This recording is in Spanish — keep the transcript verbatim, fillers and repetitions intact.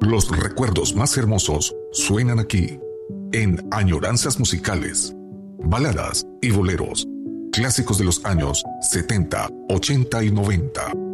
Los recuerdos más hermosos suenan aquí, en Añoranzas Musicales. Baladas y boleros, clásicos de los años setenta, ochenta y noventa.